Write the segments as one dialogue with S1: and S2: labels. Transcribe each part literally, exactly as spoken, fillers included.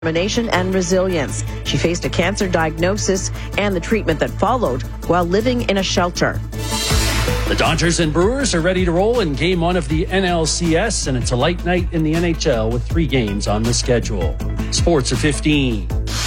S1: determination and resilience. She faced a cancer diagnosis and the treatment that followed while living in a shelter.
S2: The Dodgers and Brewers are ready to roll in game one of the N L C S, and it's a light night in the N H L with three games on the schedule. Sports at fifteen.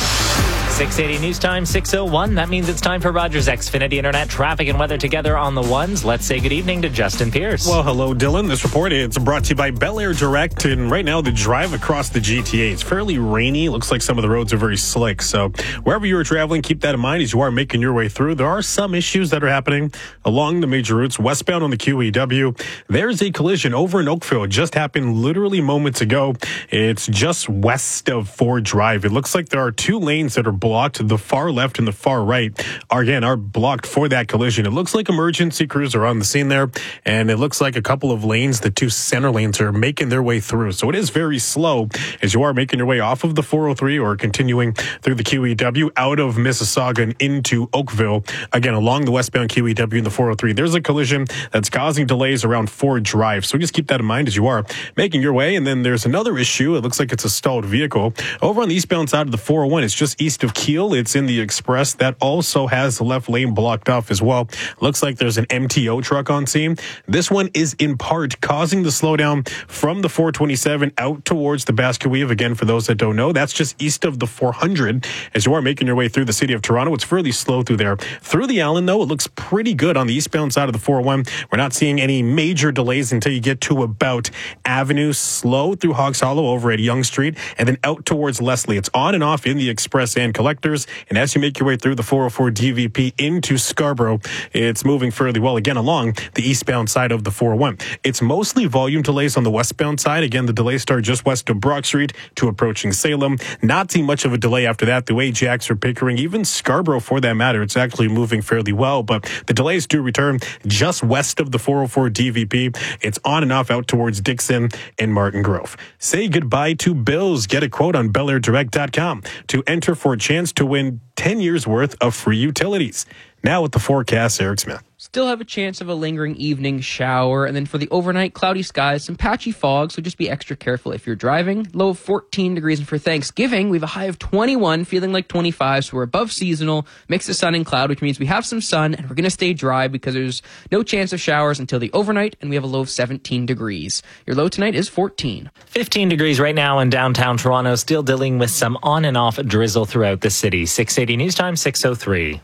S3: six eighty News Time, six oh one. That means it's time for Rogers Xfinity Internet traffic and weather together on the ones. Let's say good evening to Justin Pierce.
S4: Well, hello, Dylan. This report is brought to you by Bel Air Direct. And right now, the drive across the G T A is fairly rainy. Looks like some of the roads are very slick. So wherever you are traveling, keep that in mind as you are making your way through. There are some issues that are happening along the major routes. Westbound on the Q E W, there's a collision over in Oakville. It just happened literally moments ago. It's just west of Ford Drive. It looks like there are two lanes that are blocked. The far left and the far right are, again, are blocked for that collision. It looks like emergency crews are on the scene there, and it looks like a couple of lanes, the two center lanes, are making their way through. So it is very slow as you are making your way off of the four oh three or continuing through the Q E W out of Mississauga and into Oakville. Again, along the westbound Q E W and the four oh three, there's a collision that's causing delays around Ford Drive. So just keep that in mind as you are making your way. And then there's another issue. It looks like it's a stalled vehicle over on the eastbound side of the four oh one. It's just east of Kiel. It's in the Express that also has the left lane blocked off as well. Looks like there's an M T O truck on scene. This one is in part causing the slowdown from the four twenty-seven out towards the Basque Weave. Again, for those that don't know, that's just east of the four hundred as you are making your way through the city of Toronto. It's fairly slow through there. Through the Allen, though, it looks pretty good on the eastbound side of the four oh one. We're not seeing any major delays until you get to about Avenue, slow through Hogs Hollow over at Yonge Street, and then out towards Leslie. It's on and off in the Express and Collectors. And as you make your way through the four oh four D V P into Scarborough, it's moving fairly well, again, along the eastbound side of the four oh one. It's mostly volume delays on the westbound side. Again, the delays start just west of Brock Street to approaching Salem. Not seeing much of a delay after that. The way Ajax or Pickering, even Scarborough for that matter, it's actually moving fairly well. But the delays do return just west of the four oh four D V P. It's on and off out towards Dixon and Martin Grove. Say goodbye to bills. Get a quote on Bel Air Direct dot com to enter for a chance to win ten years worth of free utilities. Now with the forecast, Eric Smith.
S5: Still have a chance of a lingering evening shower, and then for the overnight, cloudy skies, some patchy fog, so just be extra careful if you're driving. Low of fourteen degrees, and for Thanksgiving, we have a high of twenty-one, feeling like twenty-five, so we're above seasonal, mix of sun and cloud, which means we have some sun, and we're going to stay dry because there's no chance of showers until the overnight, and we have a low of seventeen degrees. Your low tonight is fourteen.
S3: fifteen degrees right now in downtown Toronto, still dealing with some on and off drizzle throughout the city. six eighty News Time, six oh three.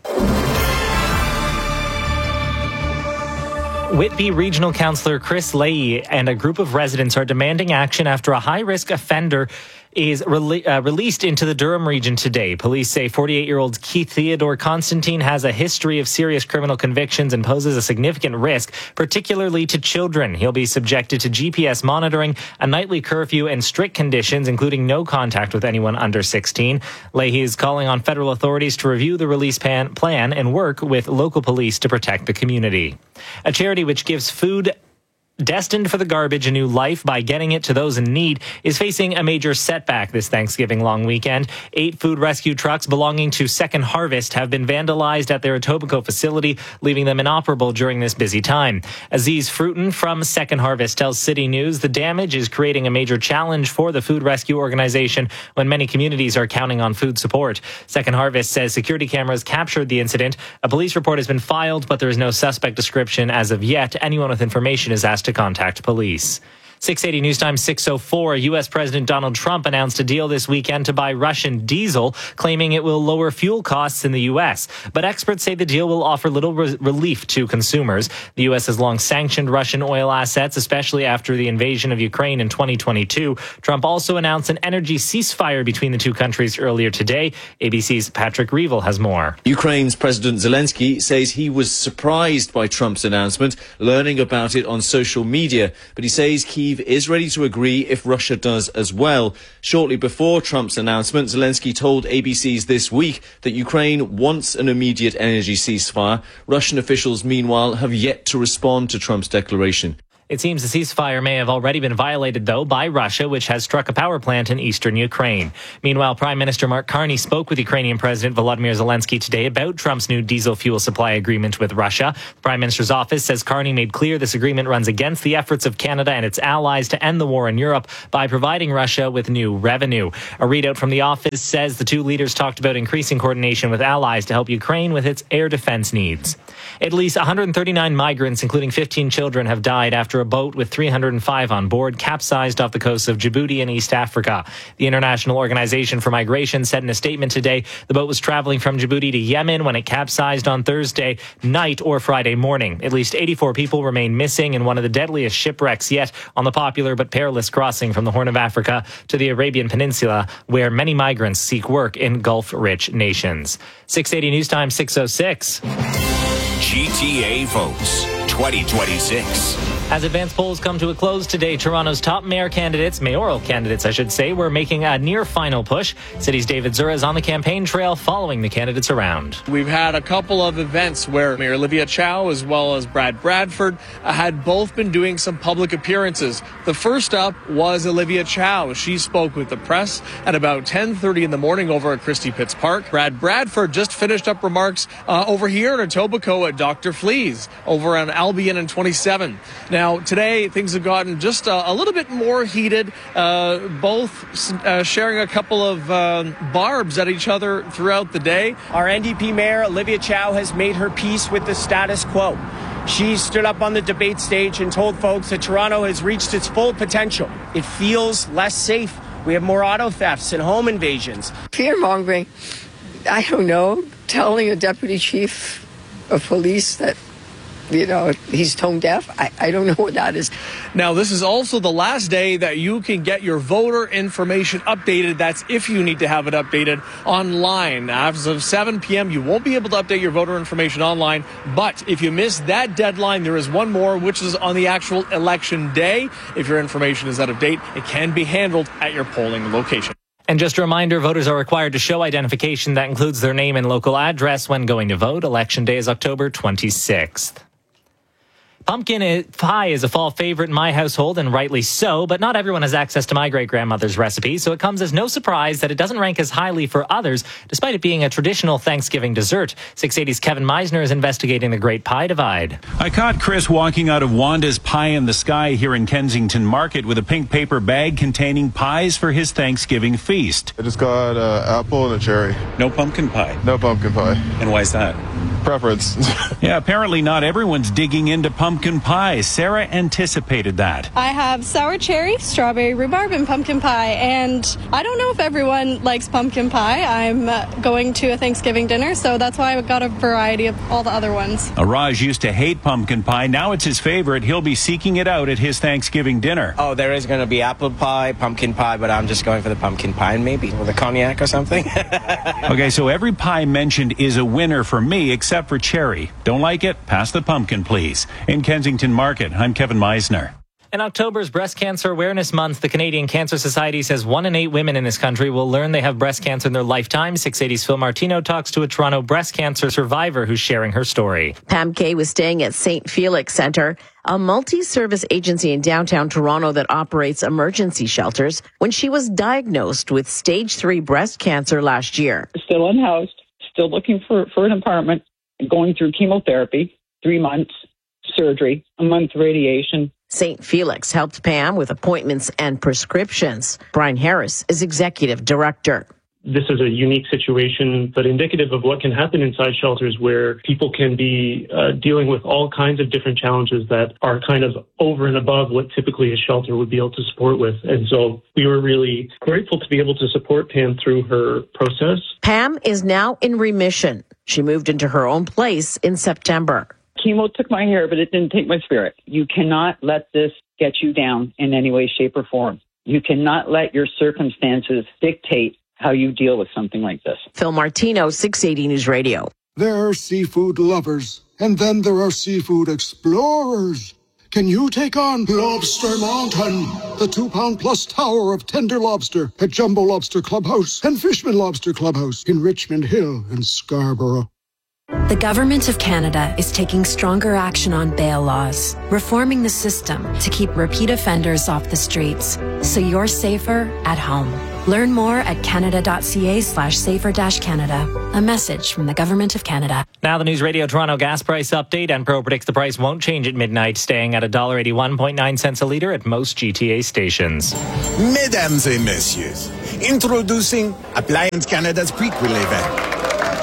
S3: Whitby Regional Councillor Chris Leahy and a group of residents are demanding action after a high-risk offender is rele- uh, released into the Durham region today. Police say forty-eight-year-old Keith Theodore Constantine has a history of serious criminal convictions and poses a significant risk, particularly to children. He'll be subjected to G P S monitoring, a nightly curfew, and strict conditions, including no contact with anyone under sixteen. Leahy is calling on federal authorities to review the release pan- plan and work with local police to protect the community. A charity which gives food destined for the garbage a new life by getting it to those in need is facing a major setback this Thanksgiving long weekend. Eight food rescue trucks belonging to Second Harvest have been vandalized at their Etobicoke facility, leaving them inoperable during this busy time. Aziz Fruiton from Second Harvest tells City News the damage is creating a major challenge for the food rescue organization when many communities are counting on food support. Second Harvest says security cameras captured the incident. A police report has been filed, but there is no suspect description as of yet. Anyone with information is asked to contact police. six eighty News Time, six oh four. U S President Donald Trump announced a deal this weekend to buy Russian diesel, claiming it will lower fuel costs in the U S. But experts say the deal will offer little re- relief to consumers. The U S has long sanctioned Russian oil assets, especially after the invasion of Ukraine in twenty twenty-two. Trump also announced an energy ceasefire between the two countries earlier today. A B C's Patrick Reevell has more.
S6: Ukraine's President Zelensky says he was surprised by Trump's announcement, learning about it on social media. But he says Kyiv is ready to agree if Russia does as well. Shortly before Trump's announcement, Zelensky told A B C's This Week that Ukraine wants an immediate energy ceasefire. Russian officials, meanwhile, have yet to respond to Trump's declaration.
S3: It seems the ceasefire may have already been violated, though, by Russia, which has struck a power plant in eastern Ukraine. Meanwhile, Prime Minister Mark Carney spoke with Ukrainian President Volodymyr Zelensky today about Trump's new diesel fuel supply agreement with Russia. The Prime Minister's office says Carney made clear this agreement runs against the efforts of Canada and its allies to end the war in Europe by providing Russia with new revenue. A readout from the office says the two leaders talked about increasing coordination with allies to help Ukraine with its air defense needs. At least one hundred thirty-nine migrants, including fifteen children, have died after a boat with three hundred five on board capsized off the coast of Djibouti in East Africa. The International Organization for Migration said in a statement today the boat was traveling from Djibouti to Yemen when it capsized on Thursday night or Friday morning. At least eighty-four people remain missing in one of the deadliest shipwrecks yet on the popular but perilous crossing from the Horn of Africa to the Arabian Peninsula, where many migrants seek work in Gulf-rich nations. six eighty News Time, six oh six.
S7: G T A votes twenty twenty-six.
S3: As advanced polls come to a close today, Toronto's top mayor candidates, mayoral candidates, I should say, were making a near-final push. City's David Zura is on the campaign trail following the candidates around.
S8: We've had a couple of events where Mayor Olivia Chow as well as Brad Bradford had both been doing some public appearances. The first up was Olivia Chow. She spoke with the press at about ten thirty in the morning over at Christie Pitts Park. Brad Bradford just finished up remarks uh, over here in Etobicoke at Doctor Flea's over on Albion and twenty-seven. Now, Now, today, things have gotten just a, a little bit more heated, uh, both uh, sharing a couple of uh, barbs at each other throughout the day.
S9: Our N D P mayor, Olivia Chow, has made her peace with the status quo. She stood up on the debate stage and told folks that Toronto has reached its full potential. It feels less safe. We have more auto thefts and home invasions.
S10: Fear-mongering, I don't know, telling a deputy chief of police that, you know, he's tone deaf. I, I don't know what that is.
S8: Now, this is also the last day that you can get your voter information updated. That's if you need to have it updated online. As of seven p.m., you won't be able to update your voter information online. But if you miss that deadline, there is one more, which is on the actual election day. If your information is out of date, it can be handled at your polling location.
S3: And just a reminder, voters are required to show identification that includes their name and local address when going to vote. Election day is October twenty-sixth. Pumpkin pie is a fall favorite in my household, and rightly so, but not everyone has access to my great-grandmother's recipe, so it comes as no surprise that it doesn't rank as highly for others, despite it being a traditional Thanksgiving dessert. six eighty's Kevin Meisner is investigating the Great Pie Divide.
S11: I caught Chris walking out of Wanda's Pie in the Sky here in Kensington Market with a pink paper bag containing pies for his Thanksgiving feast.
S12: I just got an apple and a cherry.
S11: No pumpkin pie?
S12: No pumpkin pie.
S11: And why is that?
S12: Preference.
S11: Yeah, apparently not everyone's digging into pumpkin pie. Sarah anticipated that.
S13: I have sour cherry, strawberry rhubarb, and pumpkin pie. And I don't know if everyone likes pumpkin pie. I'm uh, going to a Thanksgiving dinner, so that's why I got a variety of all the other ones.
S11: Raj used to hate pumpkin pie. Now it's his favorite. He'll be seeking it out at his Thanksgiving dinner.
S9: Oh, there is going to be apple pie, pumpkin pie, but I'm just going for the pumpkin pie, and maybe with a cognac or something.
S11: Okay, so every pie mentioned is a winner for me, except for cherry. Don't like it? Pass the pumpkin, please. In Kensington Market, I'm Kevin Meisner.
S3: In October's Breast Cancer Awareness Month, the Canadian Cancer Society says one in eight women in this country will learn they have breast cancer in their lifetime. six eighty's Phil Martino talks to a Toronto breast cancer survivor who's sharing her story.
S1: Pam Kay was staying at Saint Felix Centre, a multi-service agency in downtown Toronto that operates emergency shelters, when she was diagnosed with stage three breast cancer last year.
S14: Still unhoused, still looking for, for an apartment, going through chemotherapy, three months, surgery, a month radiation.
S1: Saint Felix helped Pam with appointments and prescriptions. Brian Harris is executive director.
S15: This is a unique situation, but indicative of what can happen inside shelters where people can be uh, dealing with all kinds of different challenges that are kind of over and above what typically a shelter would be able to support with. And so we were really grateful to be able to support Pam through her process.
S1: Pam is now in remission. She moved into her own place in September.
S14: Chemo took my hair, but it didn't take my spirit. You cannot let this get you down in any way, shape, or form. You cannot let your circumstances dictate how you deal with something like this.
S1: Phil Martino, six eighty News Radio.
S16: There are seafood lovers, and then there are seafood explorers. Can you take on Lobster Mountain, the two-pound plus tower of tender lobster at Jumbo Lobster Clubhouse and Fishman Lobster Clubhouse in Richmond Hill and Scarborough?
S17: The Government of Canada is taking stronger action on bail laws, reforming the system to keep repeat offenders off the streets, so you're safer at home. Learn more at canada.ca slash safer dash Canada. A message from the Government of Canada.
S3: Now the News Radio Toronto gas price update. Enpro predicts the price won't change at midnight, staying at one dollar eighty-one point nine cents a litre at most G T A stations.
S18: Mesdames et messieurs, introducing Appliance Canada's prequel event.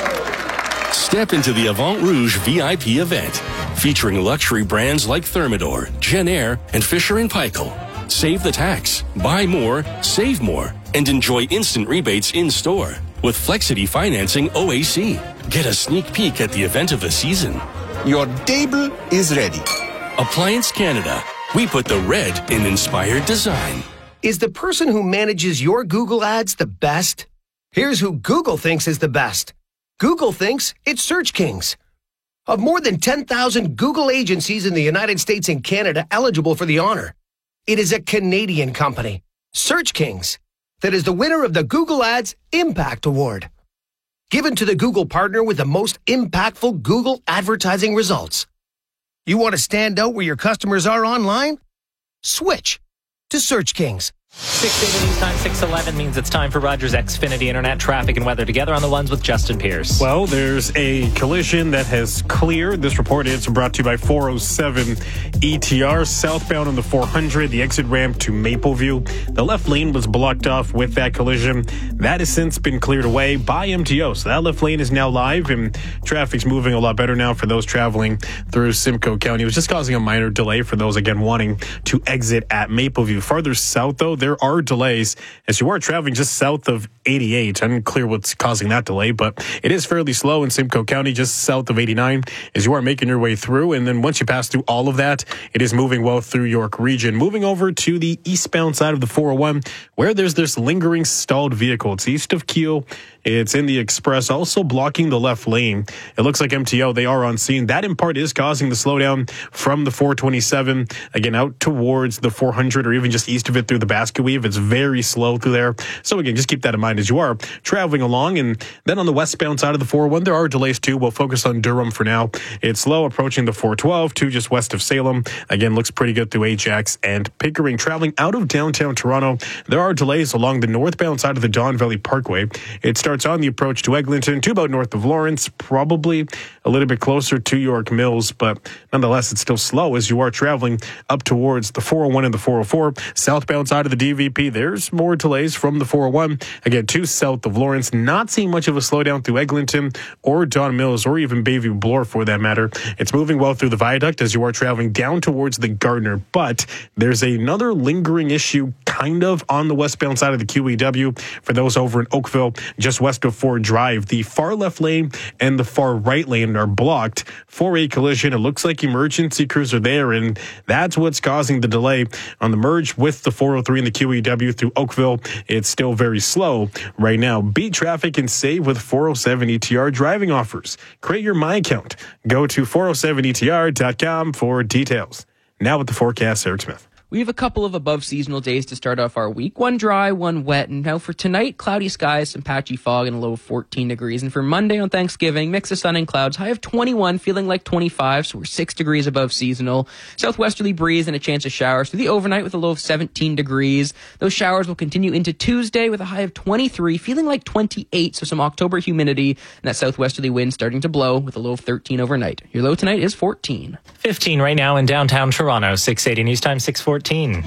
S19: Step into the Avant Rouge V I P event, featuring luxury brands like Thermador, Genair, and Fisher and Paykel. Save the tax, buy more, save more, and enjoy instant rebates in-store with Flexity Financing O A C. Get a sneak peek at the event of the season.
S18: Your table is ready.
S19: Appliance Canada. We put the red in inspired design.
S20: Is the person who manages your Google ads the best? Here's who Google thinks is the best. Google thinks it's Search Kings. Of more than ten thousand Google agencies in the United States and Canada eligible for the honor, it is a Canadian company, Search Kings, that is the winner of the Google Ads Impact Award, given to the Google partner with the most impactful Google advertising results. You want to stand out where your customers are online? Switch to Search Kings.
S3: six eighty News Time, six eleven means it's time for Rogers Xfinity Internet traffic and weather together on the ones with Justin Pierce.
S4: Well, there's a collision that has cleared. This report is brought to you by four oh seven E T R, southbound on the four hundred, the exit ramp to Mapleview. The left lane was blocked off with that collision. That has since been cleared away by M T O. So that left lane is now live and traffic's moving a lot better now for those traveling through Simcoe County. It was just causing a minor delay for those, again, wanting to exit at Mapleview. Farther south, though, there are delays as you are traveling just south of eighty-eight. Unclear what's causing that delay, but it is fairly slow in Simcoe County, just south of eighty-nine as you are making your way through. And then once you pass through all of that, it is moving well through York Region. Moving over to the eastbound side of the four oh one, where there's this lingering stalled vehicle. It's east of Keele. It's in the Express, also blocking the left lane. It looks like M T O, they are on scene. That in part is causing the slowdown from the four twenty-seven, again, out towards the four hundred or even just east of it through the Basket Weave. It's very slow through there. So again, just keep that in mind as you are traveling along. And then on the westbound side of the four oh one, there are delays too. We'll focus on Durham for now. It's slow approaching the four twelve to just west of Salem. Again, looks pretty good through Ajax and Pickering. Traveling out of downtown Toronto, there are delays along the northbound side of the Don Valley Parkway. It starts on the approach to Eglinton to about north of Lawrence, probably a little bit closer to York Mills, but nonetheless, it's still slow as you are traveling up towards the four oh one and the four oh four. Southbound side of the D V P, there's more delays from the four oh one, again, to south of Lawrence. Not seeing much of a slowdown through Eglinton or Don Mills or even Bayview Bloor for that matter. It's moving well through the viaduct as you are traveling down towards the Gardner, but there's another lingering issue kind of on the westbound side of the Q E W for those over in Oakville, just west of Ford Drive. The far left lane and the far right lane are blocked for a collision. It looks like emergency crews are there, and that's what's causing the delay on the merge with the four oh three and the Q E W through Oakville. It's still very slow right now. Beat traffic and save with four oh seven E T R driving offers. Create your My Account. Go to four oh seven E T R dot com for details. Now with the forecast, Eric Smith.
S5: We have a couple of above seasonal days to start off our week. One dry, one wet. And now for tonight, cloudy skies, some patchy fog, and a low of fourteen degrees. And for Monday on Thanksgiving, mix of sun and clouds, high of twenty-one, feeling like twenty-five, so we're six degrees above seasonal. Southwesterly breeze and a chance of showers through the overnight with a low of seventeen degrees. Those showers will continue into Tuesday with a high of twenty-three, feeling like twenty-eight, so some October humidity, and that southwesterly wind starting to blow with a low of thirteen overnight. Your low tonight is fourteen.
S3: fifteen right now in downtown Toronto, six eighty News Time, six fourteen.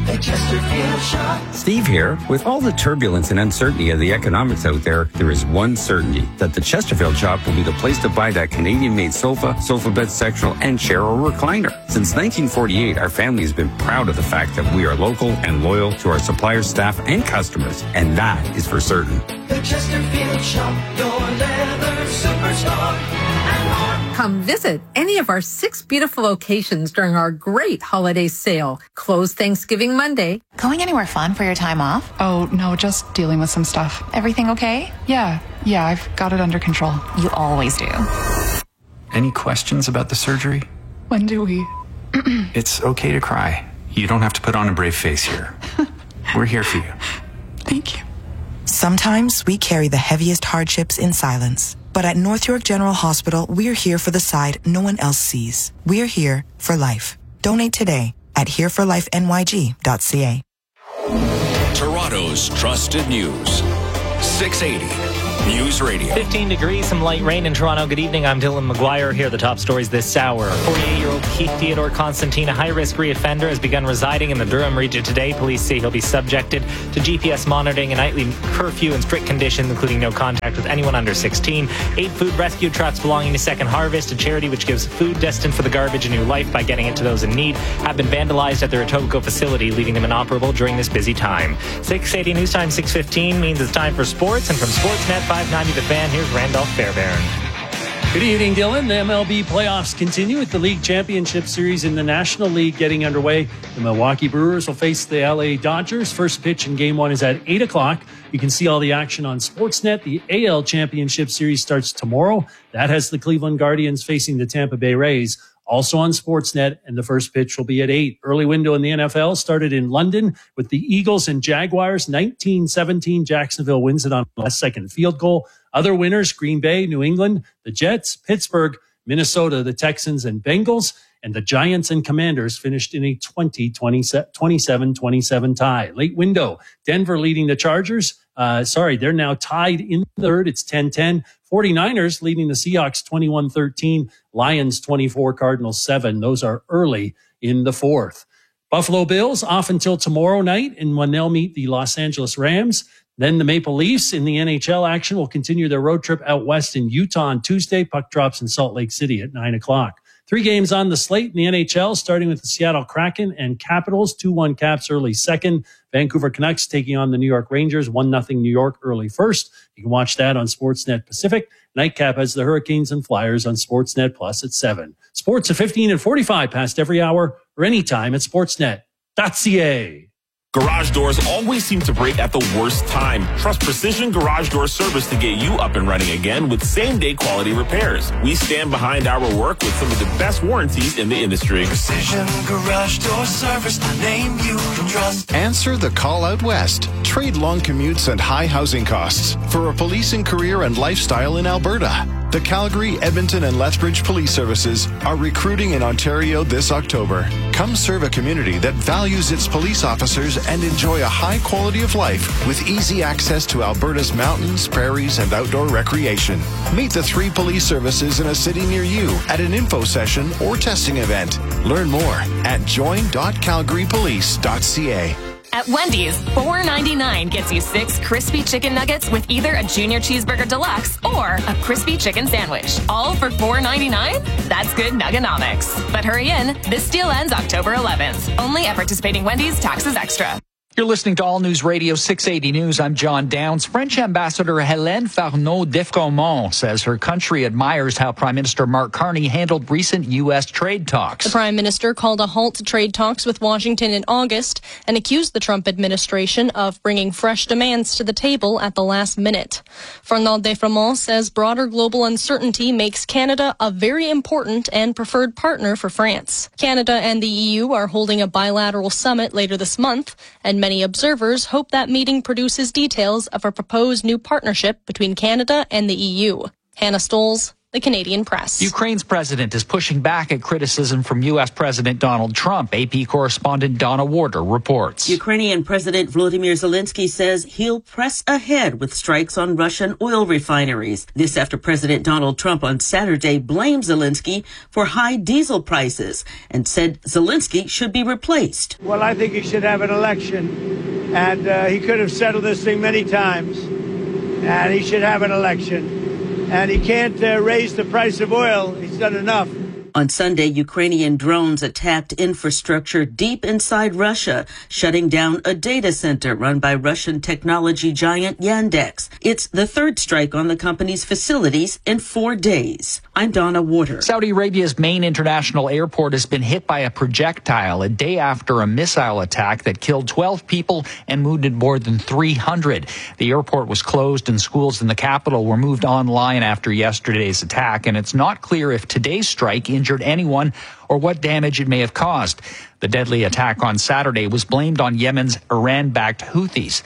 S21: Steve here. With all the turbulence and uncertainty of the economics out there, there is one certainty, that the Chesterfield Shop will be the place to buy that Canadian-made sofa, sofa bed sectional, and chair or recliner. Since nineteen forty-eight, our family has been proud of the fact that we are local and loyal to our suppliers, staff, and customers, and that is for certain.
S22: The Chesterfield Shop, your leather superstar.
S23: Come visit any of our six beautiful locations during our great holiday sale. Closed Thanksgiving Monday.
S24: Going anywhere fun for your time off?
S25: Oh, no, just dealing with some stuff.
S24: Everything okay?
S25: Yeah, yeah, I've got it under control.
S24: You always do.
S26: Any questions about the surgery?
S25: When do we?
S26: It's okay to cry. You don't have to put on a brave face here. We're here for you.
S25: Thank you.
S27: Sometimes we carry the heaviest hardships in silence. But
S2: But at North York General Hospital, we're here for the side no one else sees. We're here for life. Donate today at here for life N Y G dot C A.
S19: Toronto's trusted news. six eighty News Radio.
S3: fifteen degrees, some light rain in Toronto. Good evening. I'm Dylan McGuire. Here are the top stories this hour. forty-eight-year-old Keith Theodore Constantine, a high-risk reoffender, has begun residing in the Durham region today. Police say he'll be subjected to G P S monitoring, a nightly curfew, and strict conditions, including no contact with anyone under sixteen. Eight food rescue trucks belonging to Second Harvest, a charity which gives food destined for the garbage a new life by getting it to those in need, have been vandalized at their Etobicoke facility, leaving them inoperable during this busy time. six eighty News Time, six fifteen means it's time for sports, and from Sportsnet five ninety The Fan, here's Randolph Fairbairn.
S6: Good evening, Dylan. The M L B playoffs continue with the League Championship Series in the National League getting underway. The Milwaukee Brewers will face the L A Dodgers. First pitch in game one is at eight o'clock. You can see all the action on Sportsnet. The A L Championship Series starts tomorrow. That has the Cleveland Guardians facing the Tampa Bay Rays. Also on Sportsnet, and the first pitch will be at eight. Early window in the N F L started in London with the Eagles and Jaguars. nineteen seventeen, Jacksonville wins it on a last-second field goal. Other winners, Green Bay, New England, the Jets, Pittsburgh, Minnesota, the Texans, and Bengals. And the Giants and Commanders finished in a twenty twenty-seven twenty-seven tie. Late window, Denver leading the Chargers. Uh, sorry, they're now tied in third. It's ten ten. forty-niners leading the Seahawks twenty-one thirteen. Lions twenty-four, Cardinals seven. Those are early in the fourth. Buffalo Bills off until tomorrow night, and when they'll meet the Los Angeles Rams. Then the Maple Leafs in the N H L action will continue their road trip out west in Utah on Tuesday. Puck drops in Salt Lake City at nine o'clock. Three games on the slate in the N H L, starting with the Seattle Kraken and Capitals. two one Caps early second. Vancouver Canucks taking on the New York Rangers. one nothing New York early first. You can watch that on Sportsnet Pacific. Nightcap has the Hurricanes and Flyers on Sportsnet Plus at seven. Sports at fifteen and forty-five past every hour or anytime at sportsnet dot c a.
S7: Garage doors always seem to break at the worst time. Trust Precision Garage Door Service to get you up and running again with same-day quality repairs. We stand behind our work with some of the best warranties in the industry.
S22: Precision Garage Door Service, the name you can trust.
S8: Answer the call out west. Trade long commutes and high housing costs for a policing career and lifestyle in Alberta. The Calgary, Edmonton, and Lethbridge Police Services are recruiting in Ontario this October. Come serve a community that values its police officers and enjoy a high quality of life with easy access to Alberta's mountains, prairies, and outdoor recreation. Meet the three police services in a city near you at an info session or testing event. Learn more at join dot calgary police dot c a.
S10: At Wendy's, four ninety-nine gets you six crispy chicken nuggets with either a Junior Cheeseburger Deluxe or a crispy chicken sandwich. All for four ninety-nine? That's good nugganomics. But hurry in, this deal ends October eleventh. Only at participating Wendy's, taxes extra.
S12: You're listening to All News Radio six eighty News. I'm John Downs. French Ambassador Hélène Farneau-Defremont says her country admires how Prime Minister Mark Carney handled recent U S trade talks.
S27: The Prime Minister called a halt to trade talks with Washington in August and accused the Trump administration of bringing fresh demands to the table at the last minute. Farneau-Defremont says broader global uncertainty makes Canada a very important and preferred partner for France. Canada and the E U are holding a bilateral summit later this month, and many observers hope that meeting produces details of a proposed new partnership between Canada and the E U. Hannah Stolz, The Canadian Press.
S12: Ukraine's president is pushing back at criticism from U S President Donald Trump. A P correspondent Donna Warder reports.
S28: Ukrainian President Volodymyr Zelensky says he'll press ahead with strikes on Russian oil refineries. This after President Donald Trump on Saturday blamed Zelensky for high diesel prices and said Zelensky should be replaced.
S29: Well, I think he should have an election, and uh, he could have settled this thing many times, and he should have an election. And he can't uh, raise the price of oil. He's done enough.
S28: On Sunday, Ukrainian drones attacked infrastructure deep inside Russia, shutting down a data center run by Russian technology giant Yandex. It's the third strike on the company's facilities in four days. I'm Donna Warder.
S12: Saudi Arabia's main international airport has been hit by a projectile a day after a missile attack that killed twelve people and wounded more than three hundred. The airport was closed and schools in the capital were moved online after yesterday's attack, and it's not clear if today's strike injured anyone or what damage it may have caused. The deadly attack on Saturday was blamed on Yemen's Iran-backed Houthis.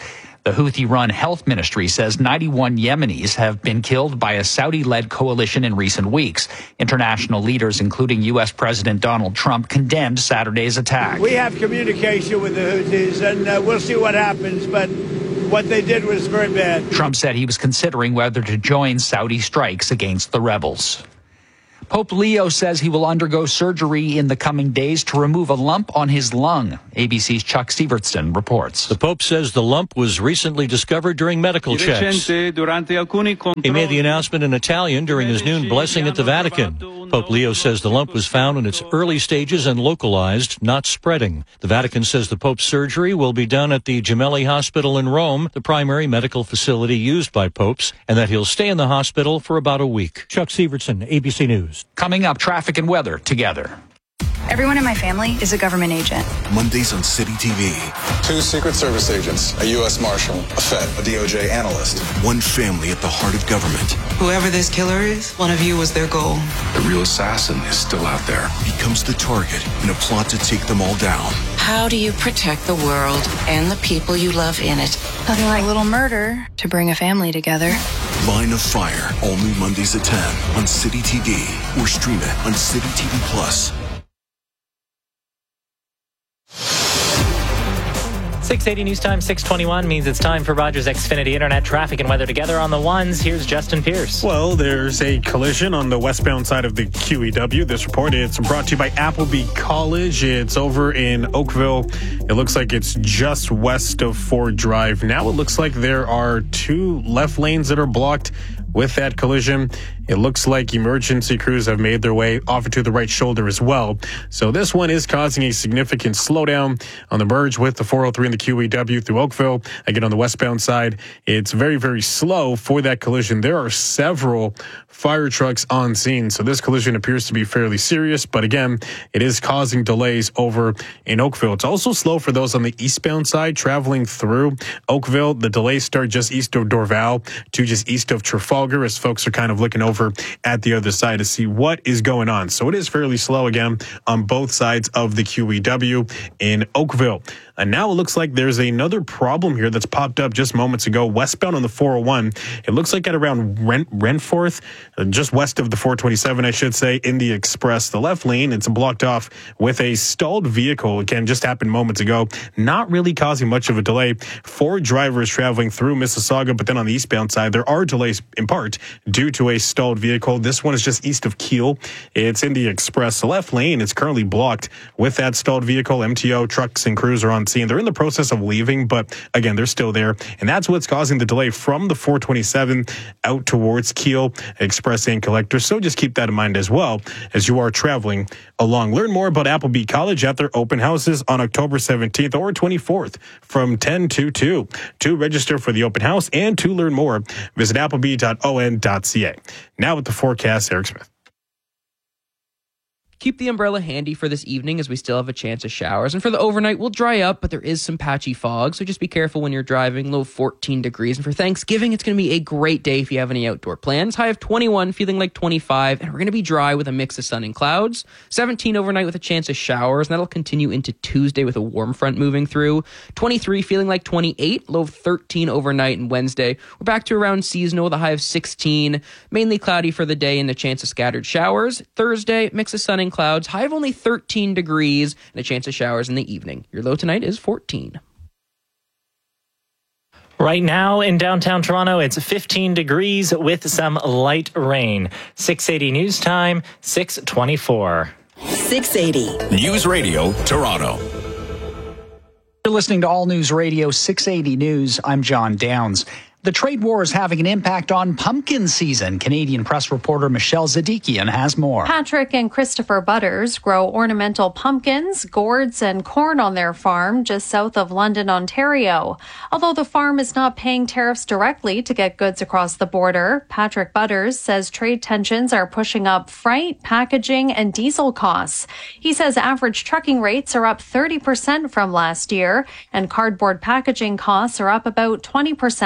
S12: The Houthi-run health ministry says ninety-one Yemenis have been killed by a Saudi-led coalition in recent weeks. International leaders, including U S President Donald Trump, condemned Saturday's attack.
S29: We have communication with the Houthis, and uh, we'll see what happens, but what they did was very bad.
S12: Trump said he was considering whether to join Saudi strikes against the rebels. Pope Leo says he will undergo surgery in the coming days to remove a lump on his lung. A B C's Chuck Sievertson reports.
S1: The Pope says the lump was recently discovered during medical checks. He made the announcement in Italian during his noon blessing at the Vatican. Pope Leo says the lump was found in its early stages and localized, not spreading. The Vatican says the Pope's surgery will be done at the Gemelli Hospital in Rome, the primary medical facility used by popes, and that he'll stay in the hospital for about a week. Chuck Sievertson, A B C News.
S12: Coming up, traffic and weather together.
S9: Everyone in my family is a government agent.
S11: Mondays on City T V.
S13: Two Secret Service agents, a U S Marshal, a Fed, a D O J analyst.
S11: One family at the heart of government.
S14: Whoever this killer is, one of you was their goal.
S13: The real assassin is still out there.
S11: Becomes the target in a plot to take them all down.
S14: How do you protect the world and the people you love in it?
S9: Nothing like a little murder to bring a family together.
S11: Line of Fire, all new Mondays at ten on City T V or stream it on City T V Plus.
S3: six eighty News Time, six twenty-one means it's time for Rogers Xfinity Internet traffic and weather together on the ones. Here's Justin Pierce.
S4: Well, there's a collision on the westbound side of the Q E W. This report is brought to you by Appleby College. It's over in Oakville. It looks like it's just west of Ford Drive. Now it looks like there are two left lanes that are blocked with that collision. It looks like emergency crews have made their way off to the right shoulder as well. So this one is causing a significant slowdown on the merge with the four oh three and the Q E W through Oakville. Again, on the westbound side, it's very, very slow for that collision. There are several fire trucks on scene, so this collision appears to be fairly serious. But again, it is causing delays over in Oakville. It's also slow for those on the eastbound side traveling through Oakville. The delays start just east of Dorval to just east of Trafalgar as folks are kind of looking over at the other side to see what is going on. So it is fairly slow again on both sides of the Q E W in Oakville. And now it looks like there's another problem here that's popped up just moments ago. Westbound on the four oh one, it looks like at around Rent, Rentforth, just west of the four twenty-seven, I should say, in the express, the left lane, it's blocked off with a stalled vehicle. Again, just happened moments ago, not really causing much of a delay for drivers traveling through Mississauga. But then on the eastbound side, there are delays in part due to a stalled vehicle. This one is just east of Kiel. It's in the express. The left lane is currently blocked with that stalled vehicle. M T O trucks and crews are on scene. They're in the process of leaving, but again, they're still there. And that's what's causing the delay from the four twenty-seven out towards Kiel, Express and Collector. So just keep that in mind as well as you are traveling along. Learn more about Appleby College at their open houses on October seventeenth or twenty-fourth from ten to two. To register for the open house and to learn more, visit appleby dot o n dot c a. Now with the forecast, Eric Smith.
S5: Keep the umbrella handy for this evening as we still have a chance of showers. And for the overnight, we'll dry up, but there is some patchy fog, so just be careful when you're driving. Low fourteen degrees. And for Thanksgiving, it's going to be a great day if you have any outdoor plans. High of twenty-one, feeling like twenty-five, and we're going to be dry with a mix of sun and clouds. seventeen overnight with a chance of showers, and that'll continue into Tuesday with a warm front moving through. twenty-three, feeling like twenty-eight, low of thirteen overnight and Wednesday. We're back to around seasonal with a high of sixteen. Mainly cloudy for the day and a chance of scattered showers. Thursday, mix of sun and clouds, high of only thirteen degrees and a chance of showers in the evening. Your low tonight is fourteen.
S3: Right now in downtown Toronto, it's fifteen degrees with some light rain. six eighty News Time, six twenty-four.
S15: six eighty
S16: News Radio, Toronto.
S12: You're listening to All News Radio six eighty News. I'm John Downs. The trade war is having an impact on pumpkin season. Canadian press reporter Michelle Zadikian has more.
S17: Patrick and Christopher Butters grow ornamental pumpkins, gourds, and corn on their farm just south of London, Ontario. Although the farm is not paying tariffs directly to get goods across the border, Patrick Butters says trade tensions are pushing up freight, packaging, and diesel costs. He says average trucking rates are up thirty percent from last year, and cardboard packaging costs are up about twenty percent since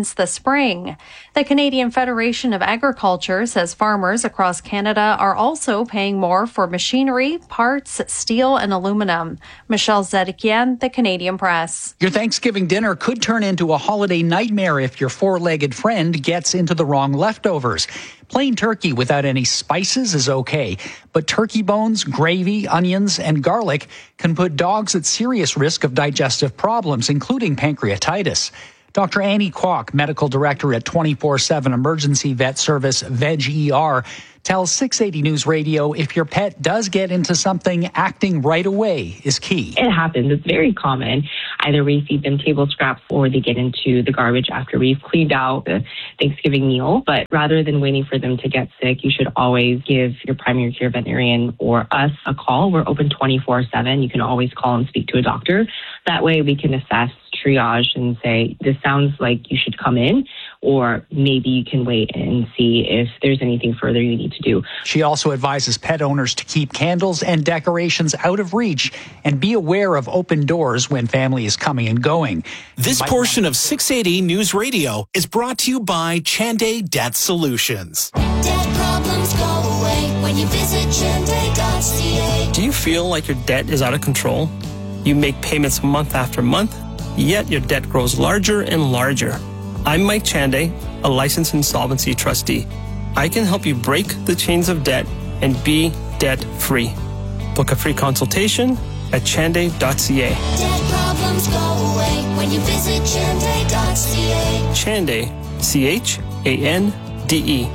S17: since the spring. The Canadian Federation of Agriculture says farmers across Canada are also paying more for machinery, parts, steel, and aluminum. Michelle Zedekian, The Canadian Press.
S12: Your Thanksgiving dinner could turn into a holiday nightmare if your four-legged friend gets into the wrong leftovers. Plain turkey without any spices is okay, but turkey bones, gravy, onions, and garlic can put dogs at serious risk of digestive problems, including pancreatitis. Doctor Annie Kwok, medical director at twenty-four seven Emergency Vet Service Veg E R, tells six eighty News Radio if your pet does get into something, acting right away is key.
S2: It happens. It's very common. Either we feed them table scraps or they get into the garbage after we've cleaned out the Thanksgiving meal. But rather than waiting for them to get sick, you should always give your primary care veterinarian or us a call. We're open twenty-four seven. You can always call and speak to a doctor. That way we can assess, triage, and say, this sounds like you should come in, or maybe you can wait and see if there's anything further you need to do.
S12: She also advises pet owners to keep candles and decorations out of reach and be aware of open doors when family is coming and going.
S15: This portion of six eighty News Radio is brought to you by Chanday Debt Solutions.
S22: Debt problems go away when you visit chanday dot c a.
S18: Do you feel like your debt is out of control? You make payments month after month, yet your debt grows larger and larger. I'm Mike Chanday, a licensed insolvency trustee. I can help you break the chains of debt and be debt-free. Book a free consultation at chanday dot c a.
S22: Debt problems go away when you visit chanday dot c a.
S18: Chanday, C H A N D E.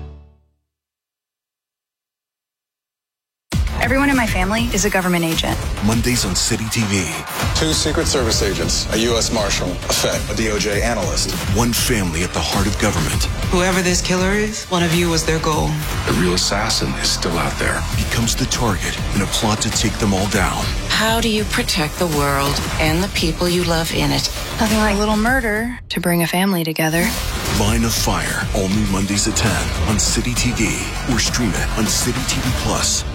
S9: Everyone in my family is a government agent.
S11: Mondays on City T V.
S13: Two Secret Service agents, a U S Marshal, a Fed, a D O J analyst.
S11: One family at the heart of government.
S20: Whoever this killer is, one of you was their goal.
S11: The real assassin is still out there. Becomes the target in a plot to take them all down.
S14: How do you protect the world and the people you love in it?
S9: Nothing like a little murder to bring a family together.
S11: Line of Fire, all new Mondays at ten on City T V or stream it on City T V Plus.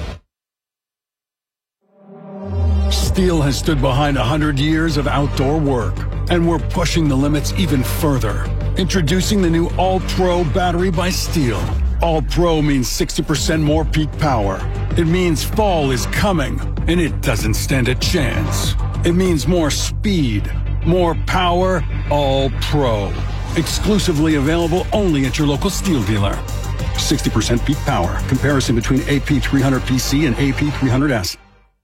S21: Steel has stood behind one hundred years of outdoor work, and we're pushing the limits even further. Introducing the new All-Pro battery by Steel. All-Pro means sixty percent more peak power. It means fall is coming, and it doesn't stand a chance. It means more speed, more power, All-Pro. Exclusively available only at your local Steel dealer. sixty percent peak power. Comparison between A P three hundred P C and A P three hundred S.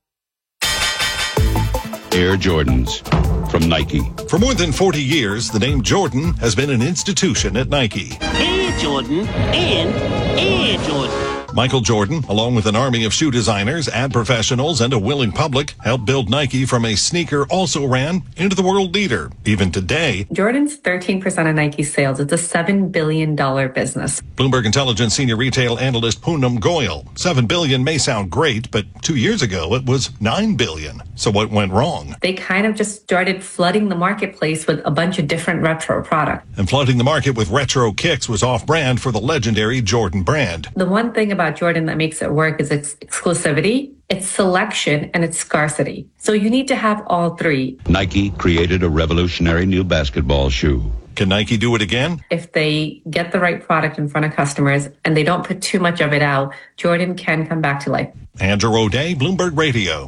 S23: Air Jordans from Nike.
S24: For more than forty years, the name Jordan has been an institution at Nike.
S25: Air Jordan and Air Jordan.
S24: Michael Jordan, along with an army of shoe designers, ad professionals, and a willing public, helped build Nike from a sneaker also ran into the world leader. Even today,
S26: Jordan's thirteen percent of Nike's sales. It's a seven billion dollars business.
S24: Bloomberg Intelligence senior retail analyst Poonam Goyal. seven billion dollars may sound great, but two years ago it was nine billion dollars. So what went wrong?
S26: They kind of just started flooding the marketplace with a bunch of different retro products.
S24: And flooding the market with retro kicks was off-brand for the legendary Jordan brand.
S26: The one thing about Jordan that makes it work is its exclusivity, its selection, and its scarcity. So you need to have all three.
S23: Nike created a revolutionary new basketball shoe.
S24: Can Nike do it again?
S26: If they get the right product in front of customers and they don't put too much of it out, Jordan can come back to life.
S24: Andrew O'Day, Bloomberg Radio.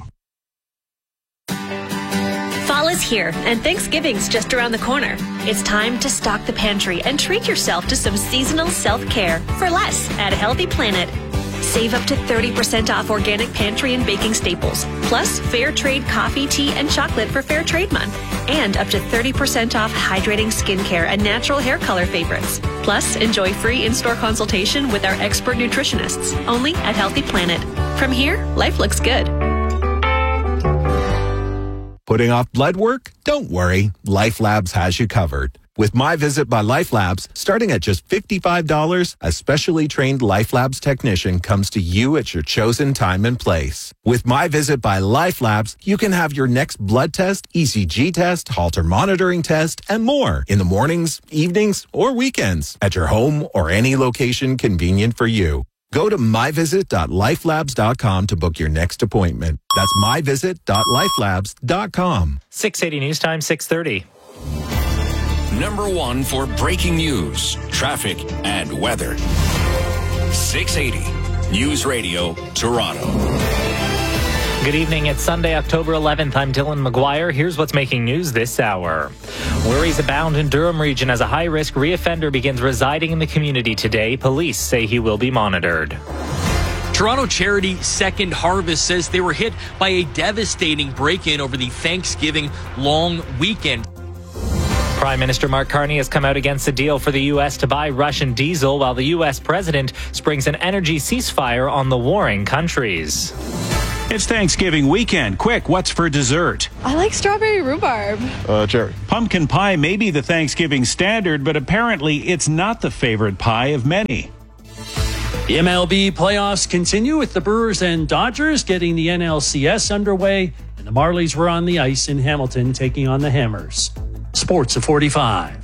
S30: Fall is here, and Thanksgiving's just around the corner. It's time to stock the pantry and treat yourself to some seasonal self-care for less at Healthy Planet. Save up to thirty percent off organic pantry and baking staples, plus fair trade coffee, tea, and chocolate for Fair Trade Month, and up to thirty percent off hydrating skincare and natural hair color favorites. Plus, enjoy free in-store consultation with our expert nutritionists, only at Healthy Planet. From here, life looks good.
S31: Putting off blood work? Don't worry, LifeLabs has you covered. With My Visit by LifeLabs, starting at just fifty-five dollars, a specially trained LifeLabs technician comes to you at your chosen time and place. With My Visit by LifeLabs, you can have your next blood test, E C G test, Holter monitoring test, and more in the mornings, evenings, or weekends at your home or any location convenient for you. Go to my visit dot lifelabs dot com to book your next appointment. That's my visit dot lifelabs dot com.
S3: six eighty News Time, six thirty.
S16: number one for breaking news, traffic, and weather. six eighty News Radio, Toronto.
S3: Good evening. It's Sunday, October eleventh. I'm Dylan McGuire. Here's what's making news this hour. Worries abound in Durham region as a high-risk reoffender begins residing in the community today. Police say he will be monitored.
S1: Toronto charity Second Harvest says they were hit by a devastating break-in over the Thanksgiving long weekend.
S3: Prime Minister Mark Carney has come out against a deal for the U S to buy Russian diesel, while the U S president springs an energy ceasefire on the warring countries.
S4: It's Thanksgiving weekend. Quick, what's for dessert?
S5: I like strawberry rhubarb.
S4: Uh, cherry. Pumpkin pie may be the Thanksgiving standard, but apparently it's not the favorite pie of many.
S6: The M L B playoffs continue with the Brewers and Dodgers getting the N L C S underway, and the Marlies were on the ice in Hamilton taking on the Hammers. Sports at forty-five.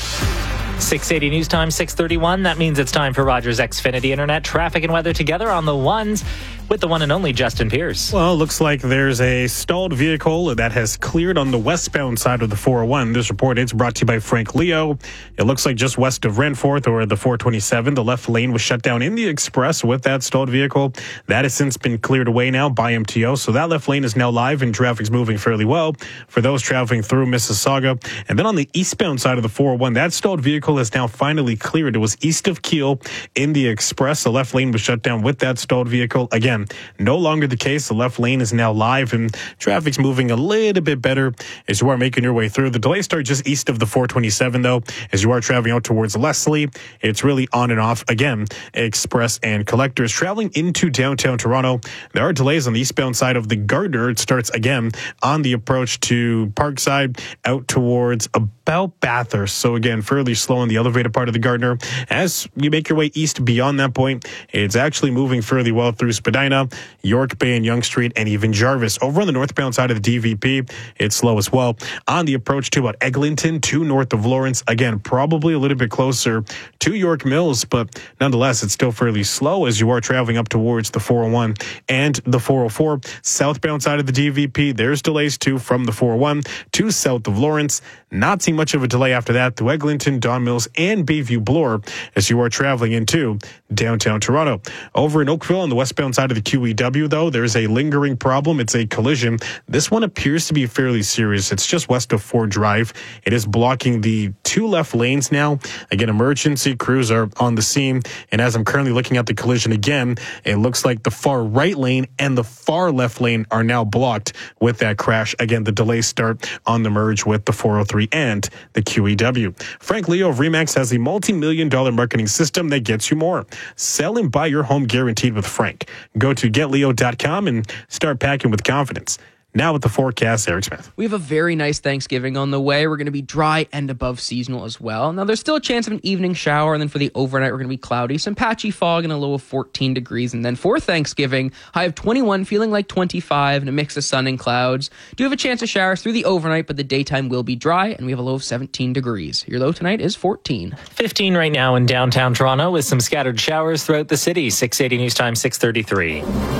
S3: six eighty News Time, six thirty-one. That means it's time for Rogers Xfinity Internet traffic and weather together on the ones with the one and only Justin Pierce.
S7: Well, it looks like there's a stalled vehicle that has cleared on the westbound side of the four oh one. This report is brought to you by Frank Leo. It looks like just west of Renforth or the four twenty-seven, the left lane was shut down in the express with that stalled vehicle. That has since been cleared away now by M T O, so that left lane is now live and traffic's moving fairly well for those traveling through Mississauga. And then on the eastbound side of the four oh one, that stalled vehicle is now finally cleared. It was east of Kiel in the express. The left lane was shut down with that stalled vehicle. Again, no longer the case. The left lane is now live and traffic's moving a little bit better as you are making your way through. The delays start just east of the four twenty-seven, though. As you are traveling out towards Leslie, it's really on and off. Again, express and collectors traveling into downtown Toronto. There are delays on the eastbound side of the Gardner. It starts again on the approach to Parkside out towards about Bathurst. So again, fairly slow on the elevated part of the Gardner. As you make your way east beyond that point, it's actually moving fairly well through Spadina, York Bay and Yonge Street, and even Jarvis. Over on the northbound side of the D V P, it's slow as well. On the approach to about Eglinton to north of Lawrence, again, probably a little bit closer to York Mills, but nonetheless, it's still fairly slow as you are traveling up towards the four oh one and the four oh four. Southbound side of the D V P, there's delays too from the four oh one to south of Lawrence. Not seeing much of a delay after that to Eglinton, Don Mills, and Bayview Bloor as you are traveling into downtown Toronto. Over in Oakville on the westbound side of the Q E W, though, there's a lingering problem. It's a collision. This one appears to be fairly serious. It's just west of Ford Drive. It is blocking the two left lanes now. Again, emergency crews are on the scene, and as I'm currently looking at the collision again, it looks like the far right lane and the far left lane are now blocked with that crash. Again, the delays start on the merge with the four oh three and the Q E W. Frank Leo of Remax has a multi-million dollar marketing system that gets you more. Sell and buy your home guaranteed with Frank. Go to get leo dot com and start packing with confidence. Now with the forecast, Eric Smith.
S8: We have a very nice Thanksgiving on the way. We're going to be dry and above seasonal as well. Now, there's still a chance of an evening shower, and then for the overnight, we're going to be cloudy, some patchy fog, and a low of fourteen degrees. And then for Thanksgiving, high of twenty-one, feeling like twenty-five, and a mix of sun and clouds. Do have a chance of showers through the overnight, but the daytime will be dry, and we have a low of seventeen degrees. Your low tonight is fourteen.
S3: fifteen right now in downtown Toronto with some scattered showers throughout the city. six eighty News Time, six thirty-three.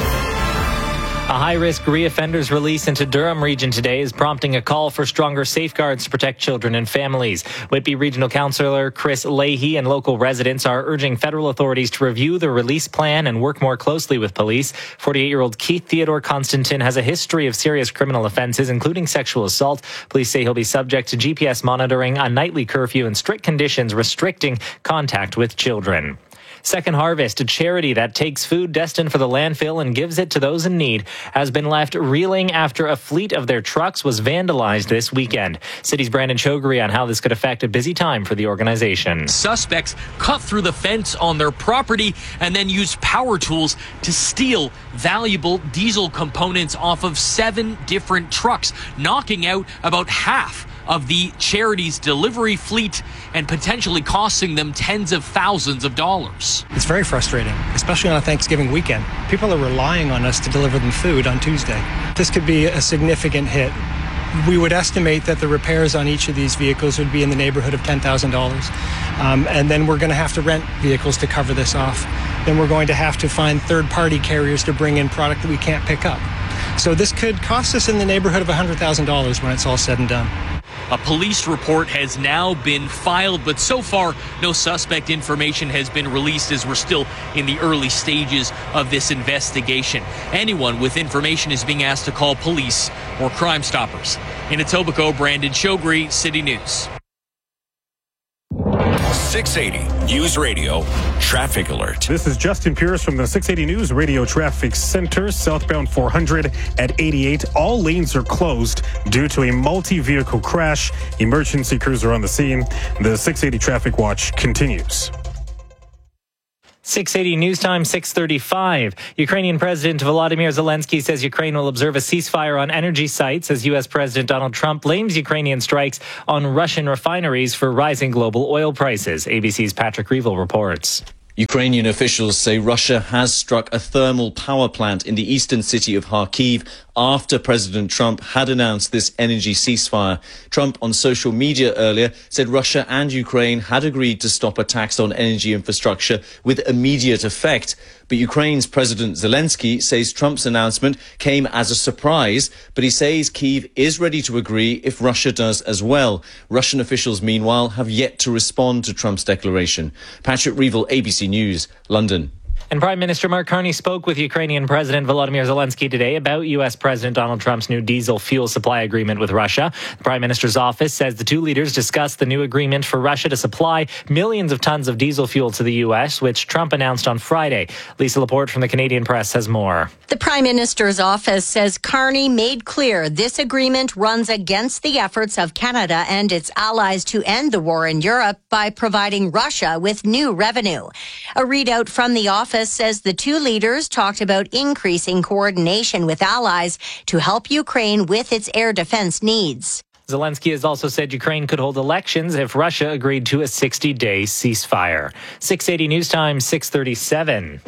S3: A high-risk reoffenders release into Durham region today is prompting a call for stronger safeguards to protect children and families. Whitby Regional Councillor Chris Leahy and local residents are urging federal authorities to review the release plan and work more closely with police. forty-eight-year-old Keith Theodore Constantine has a history of serious criminal offences, including sexual assault. Police say he'll be subject to G P S monitoring, a nightly curfew, and strict conditions restricting contact with children. Second Harvest, a charity that takes food destined for the landfill and gives it to those in need, has been left reeling after a fleet of their trucks was vandalized this weekend. City's Brandon Chogri on how this could affect a busy time for the organization.
S1: Suspects cut through the fence on their property and then used power tools to steal valuable diesel components off of seven different trucks, knocking out about half of the charity's delivery fleet and potentially costing them tens of thousands of dollars.
S10: It's very frustrating, especially on a Thanksgiving weekend. People are relying on us to deliver them food on Tuesday. This could be a significant hit. We would estimate that the repairs on each of these vehicles would be in the neighborhood of ten thousand dollars. Um, and then we're going to have to rent vehicles to cover this off. Then we're going to have to find third-party carriers to bring in product that we can't pick up. So this could cost us in the neighborhood of one hundred thousand dollars when it's all said and done.
S1: A police report has now been filed, but so far, no suspect information has been released as we're still in the early stages of this investigation. Anyone with information is being asked to call police or Crime Stoppers. In Etobicoke, Brandon Shogri, City News.
S16: six eighty News Radio Traffic Alert.
S7: This is Justin Pierce from the six eighty News Radio Traffic Center. Southbound four hundred at eighty-eight. All lanes are closed due to a multi-vehicle crash. Emergency crews are on the scene. The six eighty Traffic Watch continues.
S3: six eighty News Time, six thirty-five. Ukrainian President Volodymyr Zelensky says Ukraine will observe a ceasefire on energy sites as U S President Donald Trump blames Ukrainian strikes on Russian refineries for rising global oil prices. A B C's Patrick Reevell reports.
S2: Ukrainian officials say Russia has struck a thermal power plant in the eastern city of Kharkiv after President Trump had announced this energy ceasefire. Trump on social media earlier said Russia and Ukraine had agreed to stop attacks on energy infrastructure with immediate effect. But Ukraine's President Zelensky says Trump's announcement came as a surprise, but he says Kyiv is ready to agree if Russia does as well. Russian officials, meanwhile, have yet to respond to Trump's declaration. Patrick Reevell, A B C News, London.
S3: And Prime Minister Mark Carney spoke with Ukrainian President Volodymyr Zelensky today about U S President Donald Trump's new diesel fuel supply agreement with Russia. The Prime Minister's office says the two leaders discussed the new agreement for Russia to supply millions of tons of diesel fuel to the U S, which Trump announced on Friday. Lisa Laporte from the Canadian Press has more.
S12: The Prime Minister's office says Carney made clear this agreement runs against the efforts of Canada and its allies to end the war in Europe by providing Russia with new revenue. A readout from the office says the two leaders talked about increasing coordination with allies to help Ukraine with its air defense needs.
S3: Zelensky has also said Ukraine could hold elections if Russia agreed to a sixty-day ceasefire. six eighty News Time, six thirty-seven.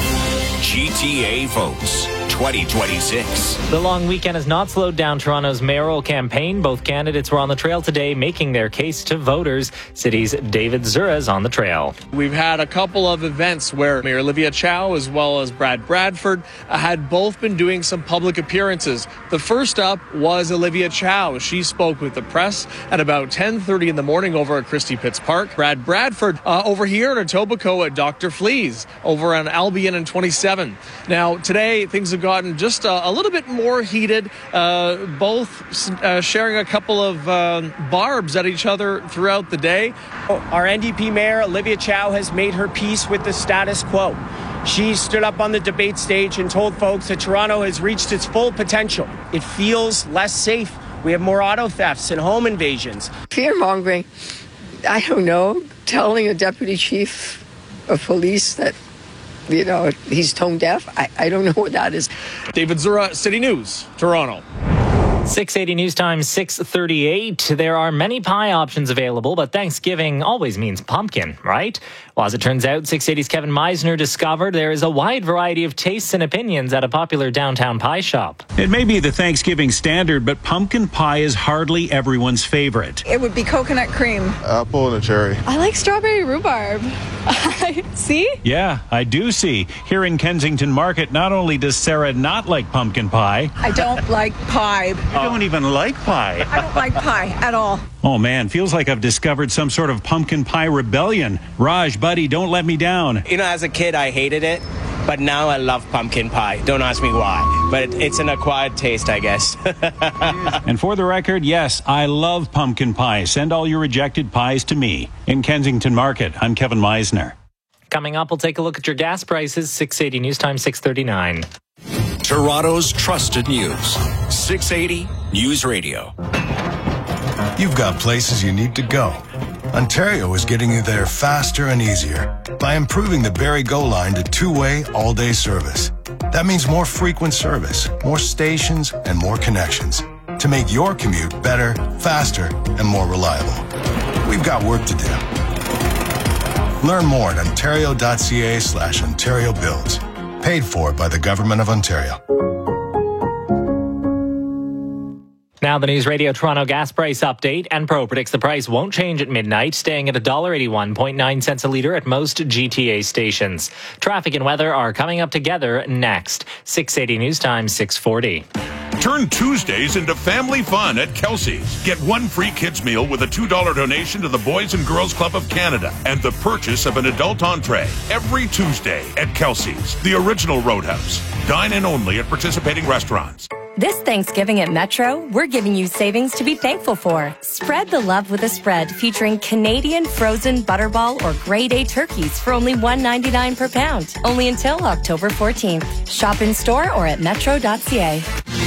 S16: G T A votes twenty twenty-six.
S3: The long weekend has not slowed down Toronto's mayoral campaign. Both candidates were on the trail today, making their case to voters. City's David Zura is on the trail.
S13: We've had a couple of events where Mayor Olivia Chow as well as Brad Bradford had both been doing some public appearances. The first up was Olivia Chow. She spoke with the press at about ten thirty in the morning over at Christie Pitts Park. Brad Bradford uh, over here in Etobicoke at Doctor Flea's over on Albion and twenty-seven. Now, today things have gotten just a, a little bit more heated, uh, both uh, sharing a couple of uh, barbs at each other throughout the day.
S15: Our N D P Mayor, Olivia Chow, has made her peace with the status quo. She stood up on the debate stage and told folks that Toronto has reached its full potential. It feels less safe. We have more auto thefts and home invasions.
S17: Fear-mongering, I don't know, telling a deputy chief of police that you know, he's tone deaf. I, I don't know what that is.
S13: David Zura, City News, Toronto.
S3: six eighty News Time, six thirty-eight. There are many pie options available, but Thanksgiving always means pumpkin, right? Well, as it turns out, six eighty's Kevin Meisner discovered there is a wide variety of tastes and opinions at a popular downtown pie shop.
S4: It may be the Thanksgiving standard, but pumpkin pie is hardly everyone's favorite.
S5: It would be coconut cream.
S18: Apple and a cherry.
S5: I like strawberry rhubarb. See?
S4: Yeah, I do see. Here in Kensington Market, not only does Sarah not like pumpkin pie.
S5: I don't like pie.
S4: You don't even like pie.
S5: I don't like pie at all.
S4: Oh man, feels like I've discovered some sort of pumpkin pie rebellion. Raj, buddy, don't let me down.
S15: You know, as a kid, I hated it, but now I love pumpkin pie. Don't ask me why, but it, it's an acquired taste, I guess.
S4: And for the record, yes, I love pumpkin pie. Send all your rejected pies to me. In Kensington Market, I'm Kevin Meisner.
S3: Coming up, we'll take a look at your gas prices. six eighty News Time, six thirty-nine.
S16: Toronto's trusted news. six eighty News Radio.
S19: You've got places you need to go. Ontario is getting you there faster and easier by improving the Barrie Go line to two-way, all-day service. That means more frequent service, more stations, and more connections to make your commute better, faster, and more reliable. We've got work to do. Learn more at ontario.ca slash Ontario Builds. Paid for by the Government of Ontario.
S3: Now the News Radio Toronto gas price update. Enpro predicts the price won't change at midnight, staying at one dollar eighty-one point nine cents a litre at most G T A stations. Traffic and weather are coming up together next. six eighty News Time, six forty.
S9: Turn Tuesdays into family fun at Kelsey's. Get one free kids meal with a two dollar donation to the Boys and Girls Club of Canada and the purchase of an adult entree every Tuesday at Kelsey's, the original Roadhouse. Dine in only at participating restaurants.
S11: This Thanksgiving at Metro, we're giving you savings to be thankful for. Spread the love with a spread featuring Canadian frozen butterball or grade A turkeys for only one ninety-nine per pound. Only until October fourteenth. Shop in store or at metro dot c a.